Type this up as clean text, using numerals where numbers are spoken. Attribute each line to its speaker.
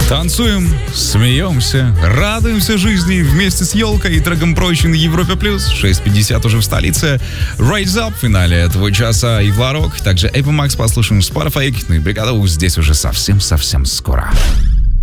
Speaker 1: Танцуем, смеемся, радуемся жизни вместе с елкой и треком «Прочь» на Европе+. 6:50 уже в столице. Raise Up в финале этого часа и Вларок. Также Apple Max послушаем в Spotify. Ну и бригада здесь уже совсем-совсем скоро.